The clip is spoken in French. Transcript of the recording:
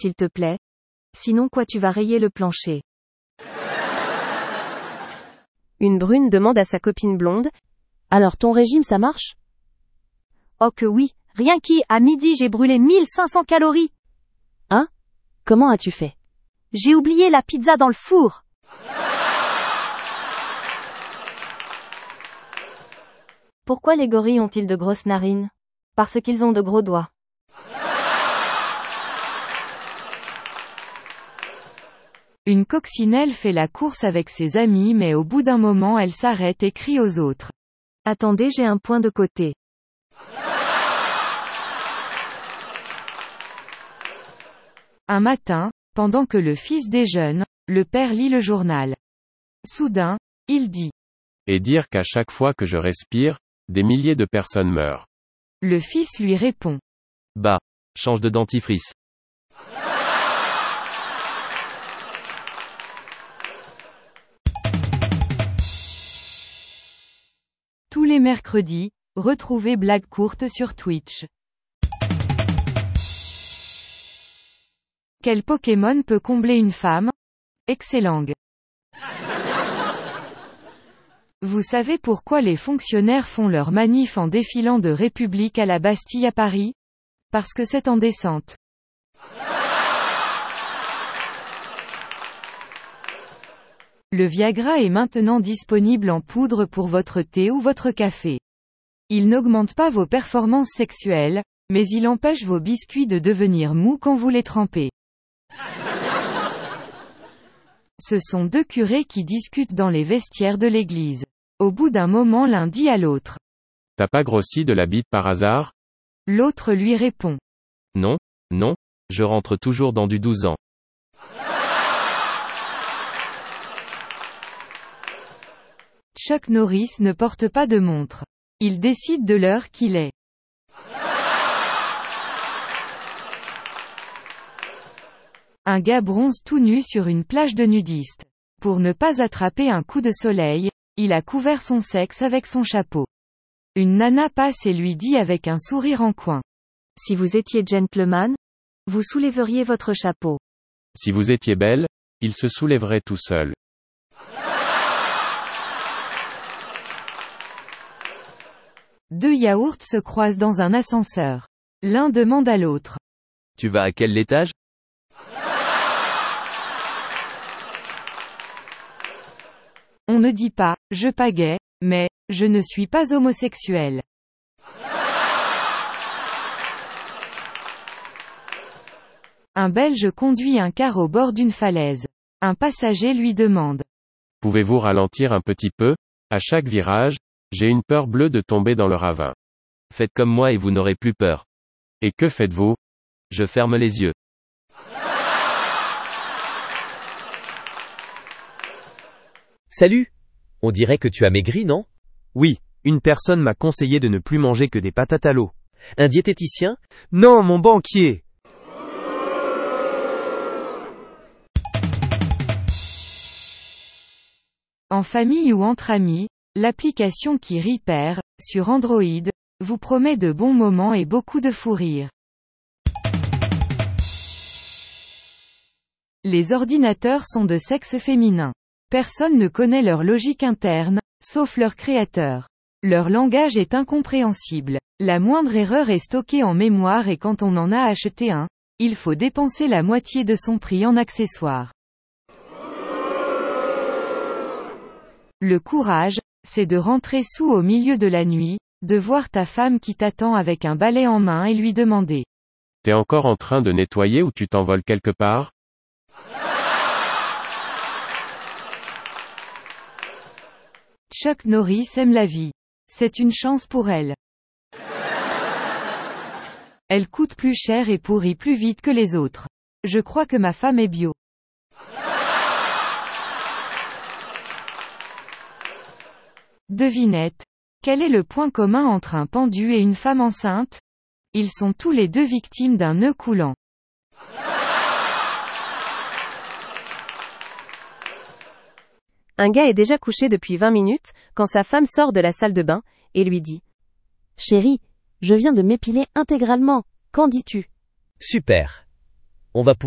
s'il te plaît. Sinon quoi tu vas rayer le plancher. Une brune demande à sa copine blonde. Alors ton régime ça marche? Oh que oui, rien à midi j'ai brûlé 1500 calories. Hein? Comment as-tu fait? J'ai oublié la pizza dans le four. Pourquoi les gorilles ont-ils de grosses narines? Parce qu'ils ont de gros doigts. Une coccinelle fait la course avec ses amis mais au bout d'un moment elle s'arrête et crie aux autres. Attendez, j'ai un point de côté. Un matin, pendant que le fils déjeune, le père lit le journal. Soudain, il dit. Et dire qu'à chaque fois que je respire, des milliers de personnes meurent. Le fils lui répond. Bah, change de dentifrice. Tous les mercredis, retrouvez Blague courte sur Twitch. Quel Pokémon peut combler une femme? Excellent. Vous savez pourquoi les fonctionnaires font leur manif en défilant de République à la Bastille à Paris? Parce que c'est en descente. Le Viagra est maintenant disponible en poudre pour votre thé ou votre café. Il n'augmente pas vos performances sexuelles, mais il empêche vos biscuits de devenir mous quand vous les trempez. Ce sont deux curés qui discutent dans les vestiaires de l'église. Au bout d'un moment l'un dit à l'autre. T'as pas grossi de la bite par hasard? L'autre lui répond. Non, non, je rentre toujours dans du 12 ans. Chuck Norris ne porte pas de montre. Il décide de l'heure qu'il est. Un gars bronze tout nu sur une plage de nudistes. Pour ne pas attraper un coup de soleil, il a couvert son sexe avec son chapeau. Une nana passe et lui dit avec un sourire en coin. Si vous étiez gentleman, vous soulèveriez votre chapeau. Si vous étiez belle, il se soulèverait tout seul. Deux yaourts se croisent dans un ascenseur. L'un demande à l'autre. Tu vas à quel étage? On ne dit pas, je pagaie, mais, je ne suis pas homosexuel. Un Belge conduit un car au bord d'une falaise. Un passager lui demande. Pouvez-vous ralentir un petit peu? À chaque virage, j'ai une peur bleue de tomber dans le ravin. Faites comme moi et vous n'aurez plus peur. Et que faites-vous? Je ferme les yeux. Salut! On dirait que tu as maigri, non? Oui, une personne m'a conseillé de ne plus manger que des patates à l'eau. Un diététicien? Non, mon banquier! En famille ou entre amis, l'application qui rit perd, sur Android, vous promet de bons moments et beaucoup de fou rire. Les ordinateurs sont de sexe féminin. Personne ne connaît leur logique interne, sauf leur créateur. Leur langage est incompréhensible. La moindre erreur est stockée en mémoire et quand on en a acheté un, il faut dépenser la moitié de son prix en accessoires. Le courage, c'est de rentrer sous au milieu de la nuit, de voir ta femme qui t'attend avec un balai en main et lui demander. T'es encore en train de nettoyer ou tu t'envoles quelque part? Chuck Norris aime la vie. C'est une chance pour elle. Elle coûte plus cher et pourrit plus vite que les autres. Je crois que ma femme est bio. Devinette. Quel est le point commun entre un pendu et une femme enceinte? Ils sont tous les deux victimes d'un nœud coulant. Un gars est déjà couché depuis 20 minutes, quand sa femme sort de la salle de bain, et lui dit. Chérie, je viens de m'épiler intégralement, qu'en dis-tu? Super. On va pouvoir